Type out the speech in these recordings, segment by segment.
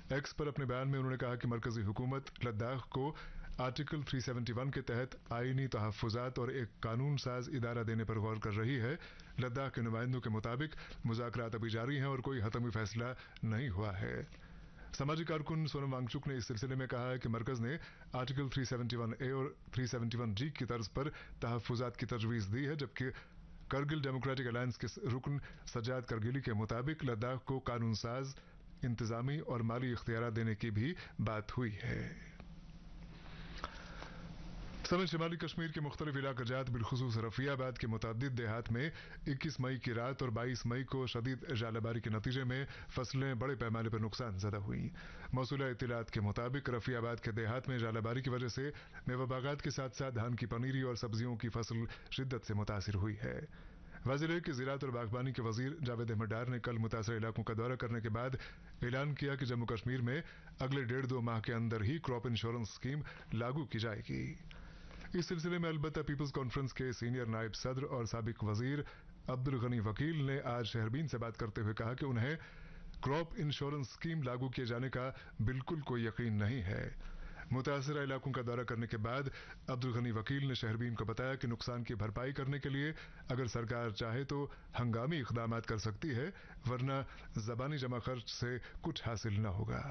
X पर अपने बयान में उन्होंने कहा कि मरकजी हुकूमत लद्दाख को आर्टिकल 371 के तहत आईनी तहफ़्फ़ुज़ात और एक कानून साज इदारा देने पर गौर कर रही है। लद्दाख के नुमाइंदों के मुताबिक मुज़ाकरात अभी जारी हैं और कोई हतमी फैसला नहीं हुआ है। सामाजिक कारकुन सोनम वांगचुक ने इस सिलसिले में कहा है कि मरकज ने आर्टिकल 371A और 371G की तर्ज पर तहफ़्फ़ुज़ात की तजवीज़ दी है, जबकि करगिल डेमोक्रेटिक अलायंस के रुकन सज्जाद करगिली के मुताबिक लद्दाख को कानून साज, इंतजामी और माली इख्तियार देने की भी बात हुई है। समेत शिमाली कश्मीर के मुख्तलिफ इलाक़ाजात बिलखुसूस रफ़ियाबाद के मुतअद्दिद देहात में 21 मई की रात और 22 मई को शदीद जालबारी के नतीजे में फसलें बड़े पैमाने पर नुकसान ज़दा हुई। मौसूला इत्तलात के मुताबिक रफ़ियाबाद के देहात में जालबारी की वजह से मेवा बागात के साथ साथ धान की पनीरी और सब्जियों की फसल शिद्दत से मुतासिर हुई है। वाज़िर है कि ज़राअत और बागबानी के वज़ीर जावेद अहमद डार ने कल मुतासर इलाकों का दौरा करने के बाद ऐलान किया कि जम्मू कश्मीर में अगले 1.5-2 माह के अंदर ही क्रॉप इंश्योरेंस स्कीम लागू की जाएगी। इस सिलसिले में अलबत्ता पीपल्स कॉन्फ्रेंस के सीनियर नायब सदर और साबिक वजीर अब्दुल गनी वकील ने आज शहरबीन से बात करते हुए कहा कि उन्हें क्रॉप इंश्योरेंस स्कीम लागू किए जाने का बिल्कुल कोई यकीन नहीं है। मुतासरा इलाकों का दौरा करने के बाद अब्दुल गनी वकील ने शहरबीन को बताया कि नुकसान की भरपाई करने के लिए अगर सरकार चाहे तो हंगामी इक़दामात कर सकती है, वरना ज़बानी जमा खर्च से कुछ हासिल न होगा।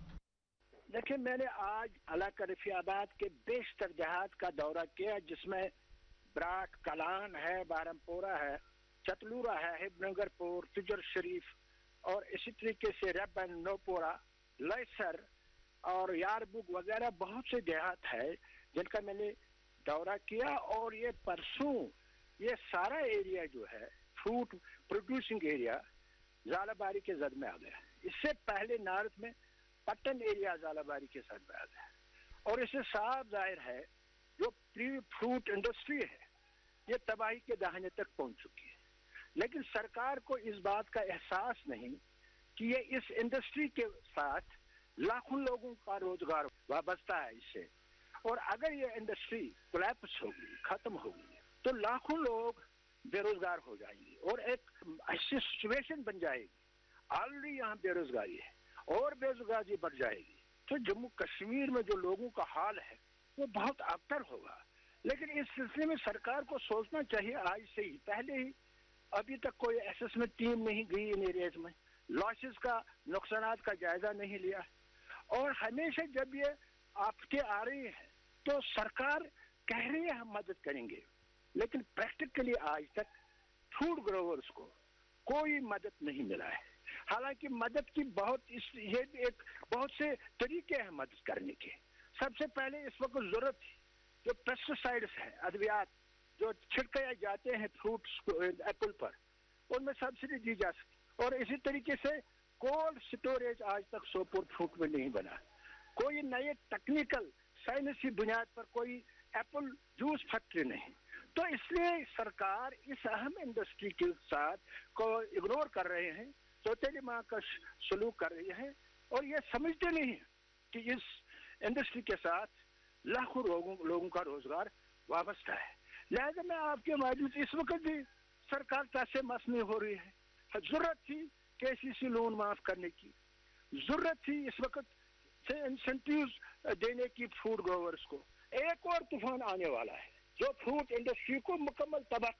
देखिए, मैंने आज इलाका रफ़ियाबाद के बेशतर देहात का दौरा किया, जिसमें ब्राक, कलान है, बारमपोरा है, चतलूरा है, हिबनगरपुर, तुजर शरीफ और इसी तरीके से रबन, नोपोरा, लैसर और यारबुग वगैरह बहुत से देहात है जिनका मैंने दौरा किया। और ये परसों ये सारा एरिया जो है फ्रूट प्रोड्यूसिंग एरिया जालाबारी के जद में आ गया। इससे पहले नॉर्थ में पट्टन एरिया जालाबारी के साथ में आ गया और इससे साफ जाहिर है जो प्री फ्रूट इंडस्ट्री है ये तबाही के दाहिने तक पहुंच चुकी है। लेकिन सरकार को इस बात का एहसास नहीं कि ये इस इंडस्ट्री के साथ लाखों लोगों का रोजगार वाबस्ता है इससे, और अगर ये इंडस्ट्री कोलैप्स होगी, खत्म होगी, तो लाखों लोग बेरोजगार हो जाएंगे और एक ऐसी सिचुएशन बन जाएगी। ऑलरेडी यहाँ बेरोजगारी है और बेरोजगारी बढ़ जाएगी, तो जम्मू कश्मीर में जो लोगों का हाल है वो बहुत अबतर होगा। लेकिन इस सिलसिले में सरकार को सोचना चाहिए आज से ही, पहले ही। अभी तक कोई असेसमेंट टीम नहीं गई इन एरियाज में, लॉसेस का, नुकसानात का जायजा नहीं लिया। और हमेशा जब ये आपके आ रही है तो सरकार कह रही है हम मदद करेंगे, लेकिन प्रैक्टिकली आज तक फूड ग्रोवर्स को कोई मदद नहीं मिला है। हालांकि मदद की ये एक बहुत से तरीके हैं मदद करने के। सबसे पहले इस वक्त जरूरत थी जो पेस्टिसाइड्स है, अद्वियात जो छिड़के जाते हैं फ्रूट्स एप्पल पर, उनमें सब्सिडी दी जा सकती। और इसी तरीके से कोल्ड स्टोरेज आज तक सोपोर फ्रूट में नहीं बना। कोई नए टेक्निकल साइंसी बुनियाद पर कोई एप्पल जूस फैक्ट्री नहीं। तो इसलिए सरकार इस अहम इंडस्ट्री के साथ को इग्नोर कर रहे हैं, सोतेली माँ का सलूक कर रही है और ये समझते नहीं है कि इस इंडस्ट्री के साथ लाखों लोगों का रोजगार वाबस्ता है। लिहाजा मैं आपके माध्यम से इस वक्त भी सरकार पैसे मस नहीं हो रही है। जरूरत थी केसीसी लोन माफ करने की, जरूरत थी इस वक्त से इंसेंटिव देने की फूड ग्रोवर्स को। एक और तूफान आने वाला है जो फ्रूट इंडस्ट्री को मुकम्मल तबाह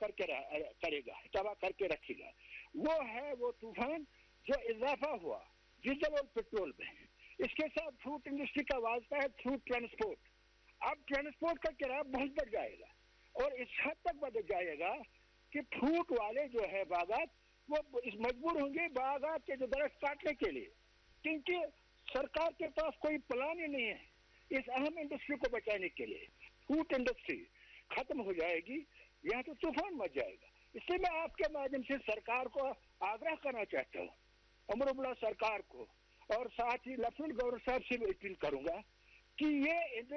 करेगा, तबाह करके रखेगा। वो तूफान जो इजाफा हुआ डीजल और पेट्रोल में। इसके साथ फ्रूट इंडस्ट्री का वास्ता है फ्रूट ट्रांसपोर्ट। अब ट्रांसपोर्ट का किराया बहुत बढ़ जाएगा और इस हद तक बढ़ जाएगा कि फ्रूट वाले जो है बागात वो मजबूर होंगे बागात के जो दरख्त काटने के लिए, क्योंकि सरकार के पास कोई प्लान ही नहीं है इस अहम इंडस्ट्री को बचाने के लिए। फ्रूट इंडस्ट्री खत्म हो जाएगी, यहाँ तो तूफान मच जाएगा। इसलिए मैं आपके माध्यम से सरकार को आग्रह करना चाहता हूँ, अमरुल्लाह सरकार को, और साथ ही लेफ्टिनेंट गवर्नर साहब से भी अपील करूंगा कि ये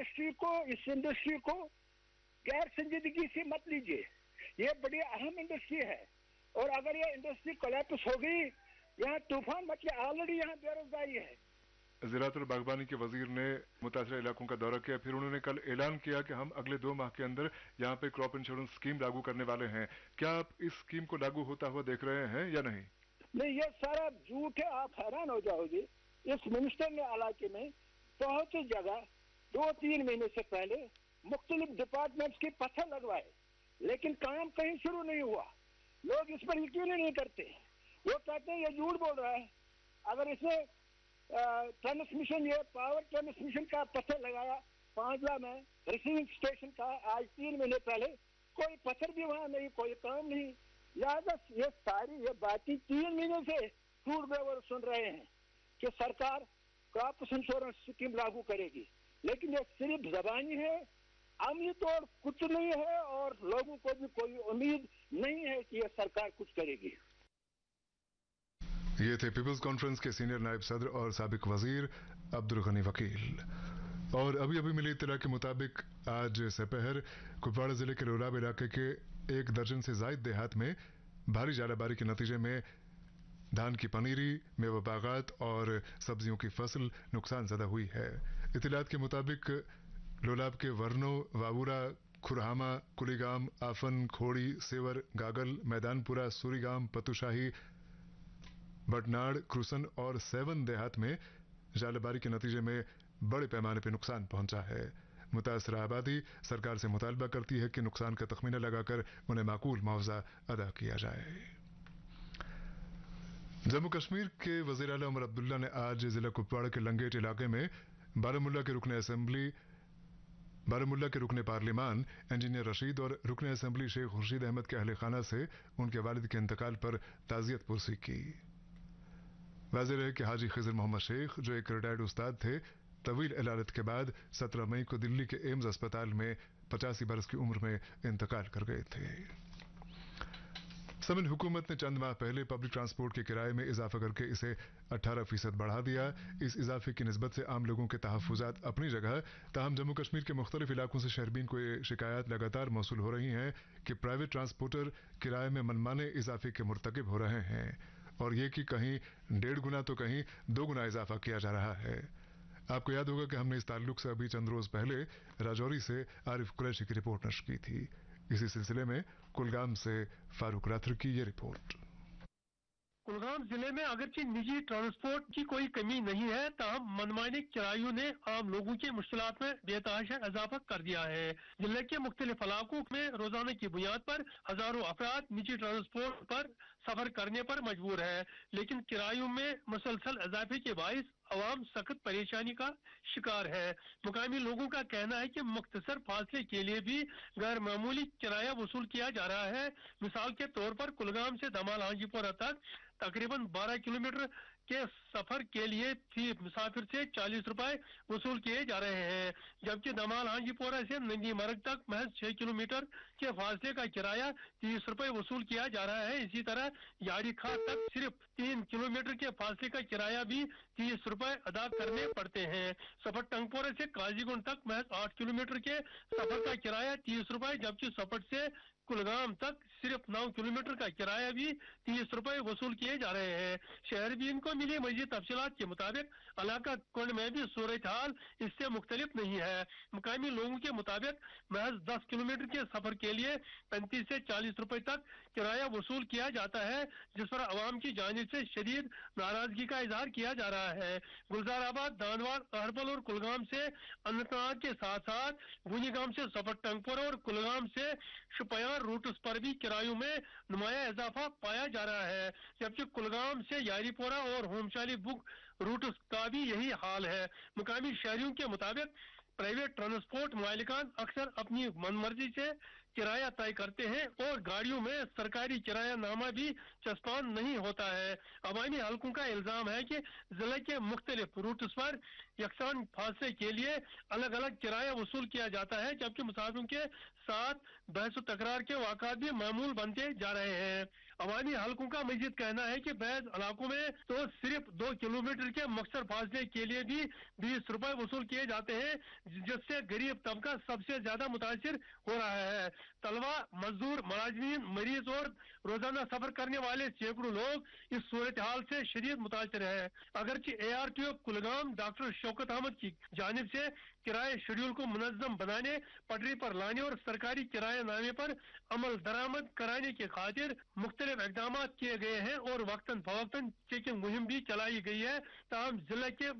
इस इंडस्ट्री को गैर संजीदगी से मत लीजिए। ये बड़ी अहम इंडस्ट्री है और अगर ये इंडस्ट्री कोलैप्स हो गई, यहाँ तूफान मच गया। ऑलरेडी यहाँ बेरोजगारी है। ज़राअत और बागबानी के वजीर ने मुतासरा इलाकों का दौरा किया, फिर उन्होंने कल ऐलान किया कि हम अगले 2 माह के अंदर यहाँ पे क्रॉप इंश्योरेंस स्कीम लागू करने वाले हैं। क्या आप इस स्कीम को लागू होता हुआ देख रहे हैं या नहीं? नहीं, ये सारा झूठ है, आप हैरान हो जाओगे। इस मिनिस्टर ने इलाके में बहुत सी जगह 2-3 महीने से पहले मुख्तलिफ डिपार्टमेंट्स के पत्थर लगवाए, लेकिन काम कहीं शुरू नहीं हुआ। लोग इस पर यकीन ही नहीं करते। वो कहते हैं ये झूठ बोल रहा है। अगर इसने ट्रांसमिशन, ये पावर ट्रांसमिशन का पत्थर लगाया पांचला में रिसीविंग स्टेशन का, आज 3 महीने पहले, कोई पत्थर भी वहां नहीं, कोई काम नहीं। लिहाजा ये सारी ये बातें 3 महीने से फूड ब्यूरो सुन रहे हैं कि सरकार क्रॉप इंश्योरेंस स्कीम लागू करेगी, लेकिन ये सिर्फ जबानी है, अमली तौर कुछ नहीं है, और लोगों को भी कोई उम्मीद नहीं है कि ये सरकार कुछ करेगी। ये थे पीपल्स कॉन्फ्रेंस के सीनियर नायब सदर और साबिक वजीर अब्दुल गनी वकील। और अभी अभी मिली इत्तला के मुताबिक आज सपहर कुपवाड़ा जिले के लोलाब इलाके के 1 दर्जन से जायद देहात में भारी जालाबारी के नतीजे में धान की पनीरी, मेवा बागात और सब्जियों की फसल नुकसान ज़दा हुई है। इत्तलात के मुताबिक लोलाब के वर्नो, वावूरा, खुरहामा, कुलीगाम, आफन, खोड़ी, सेवर, गागल, मैदानपुरा, सूरीगाम, पतुशाही, बटनाड़, क्रुसन और सेवन देहात में जालबारी के नतीजे में बड़े पैमाने पर नुकसान पहुंचा है। मुतासरा आबादी सरकार से मुतालबा करती है कि नुकसान का तखमीना लगाकर उन्हें माकूल मुआवजा अदा किया जाए। जम्मू कश्मीर के वजीर आला उमर अब्दुल्ला ने आज जिला कुपवाड़ा के लंगेट इलाके में बारामुल्ला के रुकने पार्लिमान इंजीनियर रशीद और रुकने असेंबली शेख खुर्शीद अहमद के अहले खाना से उनके वालिद के इंतकाल पर ताजियत पुरसी की। वाज़ेह है कि हाजी खिजर मोहम्मद शेख, जो एक रिटायर्ड उस्ताद थे, तवील इलालत के बाद 17 मई को दिल्ली के एम्स अस्पताल में 85 बरस की उम्र में इंतकाल कर गए थे। समन हुकूमत ने चंद माह पहले पब्लिक ट्रांसपोर्ट के किराए में इजाफा करके इसे 18% बढ़ा दिया। इस इजाफे की निस्बत से आम लोगों के तहफ्फुजात अपनी जगह, ताहम जम्मू कश्मीर के मुख्तलिफ इलाकों से शहरबीन को ये शिकायत लगातार मौसूल हो रही हैं कि प्राइवेट ट्रांसपोर्टर किराए में मनमाने इजाफे के मुर्तकिब हो रहे हैं, और ये कि कहीं 1.5 गुना तो कहीं 2 गुना इजाफा किया जा रहा है। आपको याद होगा कि हमने इस ताल्लुक से अभी चंद रोज पहले राजौरी से आरिफ कुरैशी की रिपोर्ट नश्र की थी। इसी सिलसिले में कुलगाम से फारूक राथर की ये रिपोर्ट। कुलगाम जिले में अगरचे निजी ट्रांसपोर्ट की कोई कमी नहीं है, ताहम मनमाने किरायों ने आम लोगों की मुश्किलात में बेतहाशा इजाफा कर दिया है। जिले के मुख्तलिफ इलाकों में रोजाना की बुनियाद पर हजारों अफराद निजी ट्रांसपोर्ट पर सफर करने पर मजबूर है, लेकिन किरायों में मुसलसल इजाफे के बाइस अवाम सख्त परेशानी का शिकार है। मुकामी लोगों का कहना है कि मुख्तसर फासले के लिए भी गैर मामूली किराया वसूल किया जा रहा है। मिसाल के तौर पर कुलगाम से दमाल हाजीपुरा तक तकरीबन 12 किलोमीटर के सफर के लिए फी मुसाफिर से 40 रुपए वसूल किए जा रहे हैं, जबकि दमाल हाजीपुरा से नंदी मर्ग तक महज 6 किलोमीटर के फासले का किराया 30 रुपए वसूल किया जा रहा है। इसी तरह यारी खां तक सिर्फ 3 किलोमीटर के फासले का किराया भी 30 रुपए अदा करने पड़ते हैं। सफर टंगपोरा से काजीगुंड तक महज 8 किलोमीटर के सफर का किराया 30 रुपए, जबकि सफर से कुलगाम तक सिर्फ 9 किलोमीटर का किराया भी 30 रुपए वसूल किए जा रहे हैं। शहरबीन को मिली मजीद तफसीलात के मुताबिक इलाका कुंड में भी सूरत हाल इससे मुख्तलिफ नहीं है। मुकामी लोगों के मुताबिक महज 10 किलोमीटर के सफर के लिए 35 से 40 रुपए तक किराया वसूल किया जाता है, जिस पर अवाम की जानिब से शदीद नाराजगी का इजहार किया जा रहा है। गुलजाराबाद, दानवार, अहरबल और कुलगाम से अनंतनाग के साथ साथ गुनीगाम से सफर टंगपुरा और कुलगाम से शुपयान रूट्स पर भी किरायों में नुमाया इजाफा पाया जा रहा है, जबकि कुलगाम से यारीपोरा और होमशाली बुक रूट्स का भी यही हाल है। मुकामी शहरियों के मुताबिक प्राइवेट ट्रांसपोर्ट मालिकान अक्सर अपनी मनमर्जी से किराया तय करते हैं और गाड़ियों में सरकारी किराया नामा भी चस्पान नहीं होता है। अवामी हलकों का इल्जाम है कि जिले के मुख्तलिफ रूट्स पर यकसान फासले के लिए अलग अलग किराया वसूल किया जाता है, जबकि मुसाफिरों के साथ बहस तकरार के वाक़ात भी मामूल बनते जा रहे हैं। अवामी हलकों का मजीद कहना है कि बैज इलाकों में तो सिर्फ 2 किलोमीटर के मकसद फासले के लिए भी 20 रुपए वसूल किए जाते हैं, जिससे गरीब तबका सबसे ज्यादा मुतासिर हो रहा है। तलबा, मजदूर, मुलाजिमीन, मरीज और रोजाना सफर करने वाले सैकड़ों लोग इस सूरत हाल से शदीद मुतासर है। अगरचे ARTO कुलगाम डॉक्टर शौकत अहमद की जानिब से किराए शेड्यूल को मुनज़्ज़म बनाने, पटरी पर लाने और सरकारी किराए नामे पर अमल दरामद कराने की खातिर मुख्तलिफ इकदाम किए गए हैं और वक्तन फवक्तन चेकिंग मुहिम भी चलाई गई है। ताहम जिले के